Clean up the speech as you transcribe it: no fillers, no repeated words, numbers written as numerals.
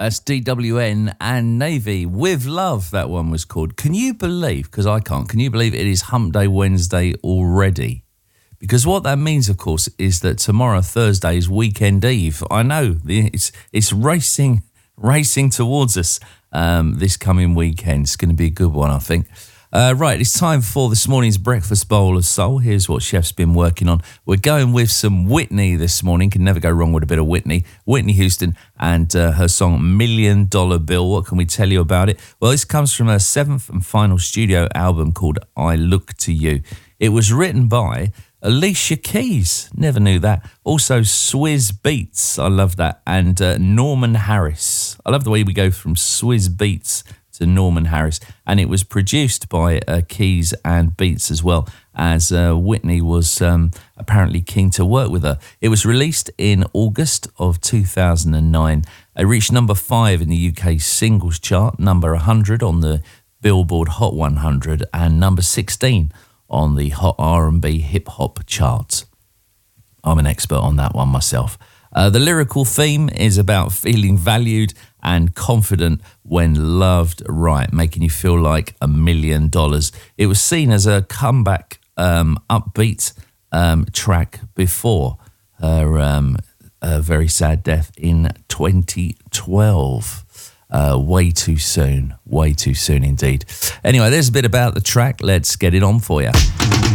That's DWN and Navy with Love, that one was called. Can you believe, because I can't, can you believe it is Hump Day Wednesday already? Because what that means, of course, is that tomorrow, Thursday, is Weekend Eve. I know, it's racing towards us this coming weekend. It's going to be a good one, I think. Right, it's time for this morning's Breakfast Bowl of Soul. Here's what Chef's been working on. We're going with some Whitney this morning. Can never go wrong with a bit of Whitney. Whitney Houston and her song $1 Million Bill. What can we tell you about it? Well, this comes from her 7th and final studio album called I Look to You. It was written by Alicia Keys. Never knew that. Also, Swizz Beatz. I love that. And Norman Harris. I love the way we go from Swizz Beatz to Norman Harris, and it was produced by Keys and Beats as well, as Whitney was apparently keen to work with her. It was released in August of 2009. It reached number 5 in the UK singles chart, number 100 on the Billboard Hot 100, and number 16 on the Hot R&B Hip Hop charts. I'm an expert on that one myself. The lyrical theme is about feeling valued and confident when loved right, making you feel like $1 million. It was seen as a comeback, upbeat track before her very sad death in 2012. Way too soon indeed. Anyway, there's a bit about the track. Let's get it on for you.